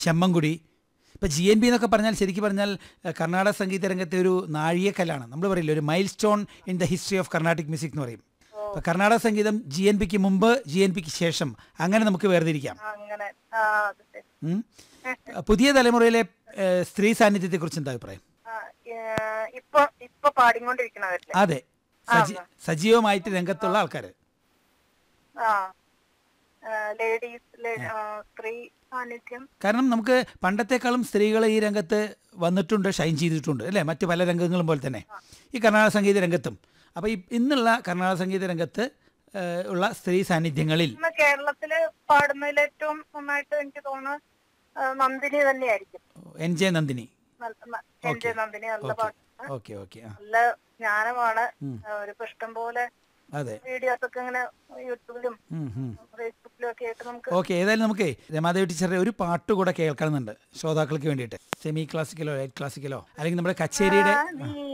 ചെമ്മൻകുടി. ഇപ്പോൾ GNB എന്നൊക്കെ പറഞ്ഞാൽ ശരിക്കും പറഞ്ഞാൽ കർണാടക സംഗീത രംഗത്തെ ഒരു നാഴികക്കല്ലാണ്. നമ്മൾ പറയില്ല, ഒരു mile stone in the history of Carnatic music എന്ന് പറയും. ഇപ്പോൾ കർണാടക സംഗീതം GNBക്ക് മുമ്പ്, GNBക്ക് ശേഷം, അങ്ങനെ നമുക്ക് വേർതിരിക്കാം. പുതിയ തലമുറയിലെ സ്ത്രീ സാന്നിധ്യത്തെ കുറിച്ച് എന്താ അഭിപ്രായം? അതെ, സജീവമായിട്ട് രംഗത്തുള്ള ആൾക്കാർ, കാരണം നമുക്ക് പണ്ടത്തെക്കാളും സ്ത്രീകൾ ഈ രംഗത്ത് വന്നിട്ടുണ്ട്, ഷൈൻ ചെയ്തിട്ടുണ്ട് അല്ലേ, മറ്റു പല രംഗങ്ങളും പോലെ തന്നെ ഈ കർണാടക സംഗീത രംഗത്തും. അപ്പോൾ ഇന്നുള്ള കർണാടക സംഗീത രംഗത്ത് ഉള്ള സ്ത്രീ സാന്നിധ്യങ്ങളിൽ കേരളത്തില് പാടുന്നതിൽ ഏറ്റവും നന്നായിട്ട് എനിക്ക് തോന്നുന്നു നന്ദിനി തന്നെയായിരിക്കും. NJ നന്ദിനി. നന്ദിനി നല്ല പാട്ടാണ്, ഓക്കെ ഓക്കെ, നല്ല ജ്ഞാനമാണ്. ഒരു ഇഷ്ടം പോലെ വീഡിയോസ് ഒക്കെ ഇങ്ങനെ യൂട്യൂബിലും ഫേസ്ബുക്കിലും ഒക്കെ ആയിട്ട് നമുക്ക്. ഓക്കെ, ഏതായാലും നമുക്ക് രമാദേവി ടീച്ചറുടെ ഒരു പാട്ട് കൂടെ കേൾക്കണമെന്നുണ്ട് ശ്രോതാക്കൾക്ക് വേണ്ടിയിട്ട്. സെമി ക്ലാസിക്കലോ, ലൈറ്റ് ക്ലാസിക്കലോ, അല്ലെങ്കിൽ നമ്മുടെ കച്ചേരിയുടെ